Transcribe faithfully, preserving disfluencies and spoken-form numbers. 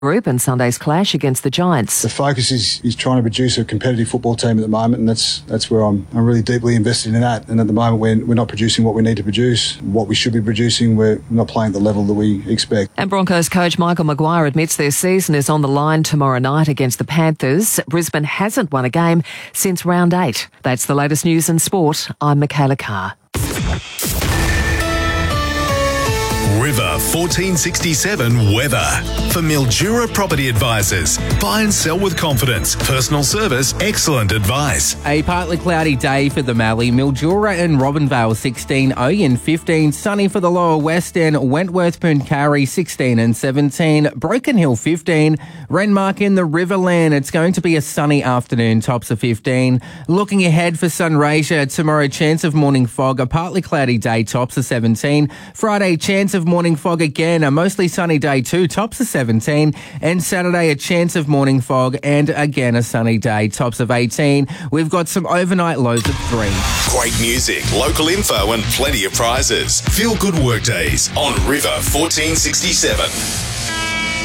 Group and Sunday's clash against the Giants. The focus is, is trying to produce a competitive football team at the moment, and that's that's where I'm I'm really deeply invested in that. And at the moment, we're, we're not producing what we need to produce, what we should be producing. We're not playing at the level that we expect. And Broncos coach Michael Maguire admits their season is on the line tomorrow night against the Panthers. Brisbane hasn't won a game since round eight. That's the latest news and sport. I'm Michaela Carr. River fourteen sixty-seven weather. For Mildura Property Advisors. Buy and sell with confidence. Personal service, excellent advice. A partly cloudy day for the Mallee. Mildura and Robinvale sixteen, Oyen fifteen, sunny for the lower west end, Wentworth Pooncarie sixteen and seventeen, Broken Hill fifteen, Renmark in the Riverland. It's going to be a sunny afternoon, tops of fifteen. Looking ahead for Sunraysia tomorrow, chance of morning fog, a partly cloudy day, tops of seventeen. Friday, chance of morning fog again, a mostly sunny day too, tops of seventeen. And Saturday, a chance of morning fog and again a sunny day, tops of eighteen. We've got some overnight lows of three. Great music, local info and plenty of prizes. Feel good workdays on River fourteen sixty-seven.